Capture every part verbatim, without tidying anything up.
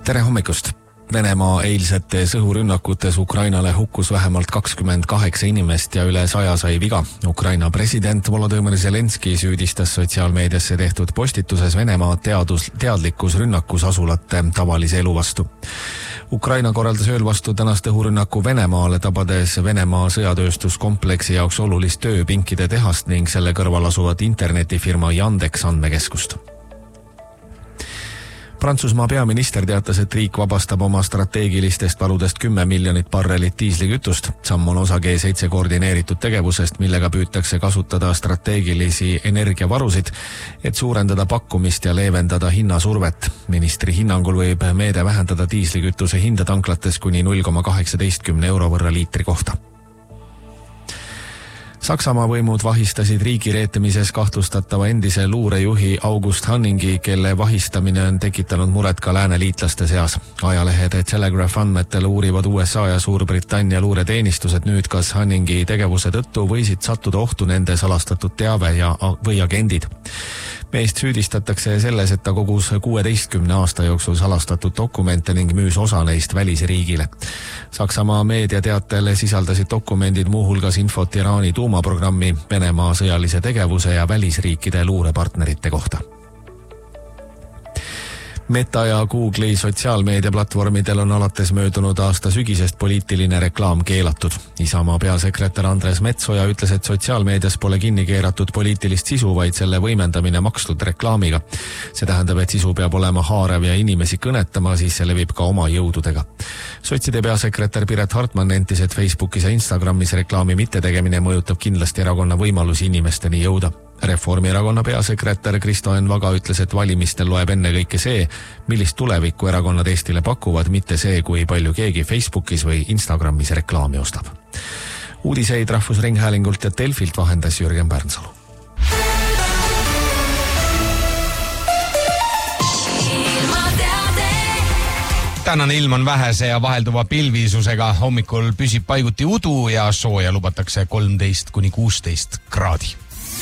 Tere hommikust! Venemaa eilsetes õhurünnakutes Ukrainale hukkus vähemalt kakskümmend kaheksa inimest ja üle saja sai viga. Ukraina president Volodõmõr Zelenski süüdistas sotsiaalmeediasse tehtud postituses Venemaa teadus, teadlikkus rünnakus asulate tavalise elu vastu. Ukraina korraldas ööl vastu tänast õhurünnaku Venemaale, tabades Venemaa sõjatööstuskompleksi jaoks olulist tööpinkide tehast ning selle kõrval asuvat internetifirma Yandex andmekeskust. Prantsusmaa peaminister teatas, et riik vabastab oma strateegilistest valudest kümme miljonit barrelit diislikütust. Samm on osa G seitse koordineeritud tegevusest, millega püütakse kasutada strateegilisi energiavarusid, et suurendada pakkumist ja leevendada hinnasurvet. Ministri hinnangul võib meede vähendada diislikütuse hinda tanklates kuni null koma kaheksateist euro võrra liitri kohta. Saksamaa võimud vahistasid riigireetemises kahtlustatava endise luurejuhi August Hanningi, kelle vahistamine on tekitanud muret ka lääneliitlaste seas. Ajalehed Telegraph andmetel uurivad U S A ja Suurbritannia luureteenistused nüüd, kas Hanningi tegevuse tõttu võisid sattuda ohtu nende salastatud teave ja või agendid. Meist süüdistatakse selles, et ta kogus kuueteistkümne aasta jooksul salastatud dokumente ning müüs osa neist välisriigile. Saksamaa meediateatel sisaldasid dokumendid muuhulgas infot Iraani tuumaprogrammi, Venemaa sõjalise tegevuse ja välisriikide luurepartnerite kohta. Meta ja Google'i sotsiaalmeediaplatvormidel on alates möödunud aasta sügisest poliitiline reklaam keelatud. Isamaa peasekretär Andres Metsoja ütles, et sotsiaalmeedias pole kinni keeratud poliitilist sisu, vaid selle võimendamine makstud reklaamiga. See tähendab, et sisu peab olema haarev ja inimesi kõnetama, siis see levib ka oma jõududega. Sotside peasekretär Piret Hartman nentis, et Facebookis ja Instagramis reklaami mittetegemine mõjutab kindlasti erakonna võimalusi inimesteni jõuda. Reformierakonna peasekretär Kristo Enn Vaga ütles, et valimistel loeb enne kõike see, millist tulevikku erakonnad Eestile pakuvad, mitte see, kui palju keegi Facebookis või Instagramis reklaami ostab. Uudiseid Rahvusringhäälingult ja Delfilt vahendas Jürgen Pärnsalu. Tänane ilm on vähese ja vahelduva pilvisusega. Hommikul püsib paiguti udu ja sooja lubatakse kolmteist kuni kuusteist kraadi.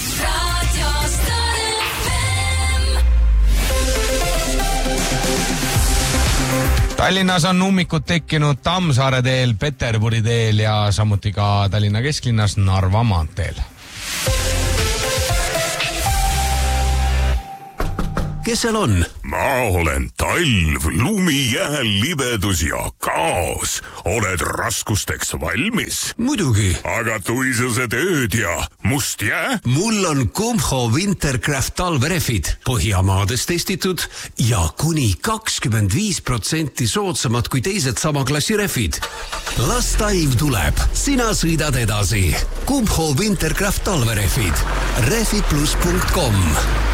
Tallinnas on ummikud tekkinud Tammsaare teel, Peterburi teel ja samuti ka Tallinna kesklinnas Narva maanteel. Kes seal on? Ma olen talv, lumi, jääl, libedus ja kaos. Oled raskusteks valmis? Muidugi. Aga tuisused ööd ja must jää? Mul on Kumho Wintercraft talverefid, Põhjamaadest testitud ja kuni kakskümmend viis protsenti soodsamad kui teised sama klassi refid. Las taiv tuleb, sina sõidad edasi. Kumho Wintercraft talverefid. refid plus punkt com